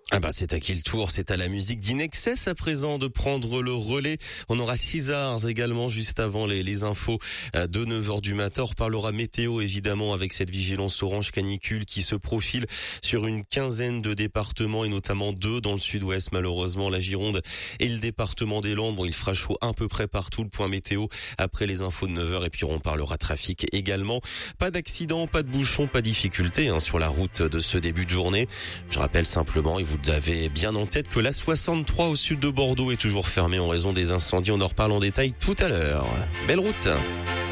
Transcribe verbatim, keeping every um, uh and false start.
Ah bah c'est à qui le tour, c'est à la musique d'Inexcess à présent de prendre le relais. On aura Césars également juste avant les, les infos de neuf heures du matin. On reparlera météo évidemment avec cette vigilance orange canicule qui se profile sur une quinzaine de départements et notamment deux dans le sud-ouest malheureusement, la Gironde et le département des Landes. Bon, il fera chaud à peu près partout, le point météo après les infos de neuf heures et puis on parlera trafic également. Pas d'accident, pas de bouchon, pas de difficulté hein, sur la route de ce début de journée. Je rappelle simplement, il vous Vous avez bien en tête que la soixante-trois au sud de Bordeaux est toujours fermée en raison des incendies. On en reparle en détail tout à l'heure. Belle route.